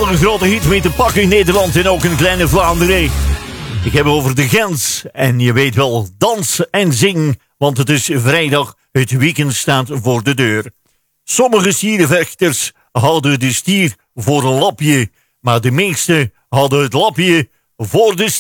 geweldige grote hit mee te pakken in Nederland en ook in kleine Vlaanderen. Ik heb over de Gens en je weet wel, dans en zing, want het is vrijdag, het weekend staat voor de deur. Sommige stierenvechters houden de stier voor een lapje, maar de meesten hadden het lapje voor de stier.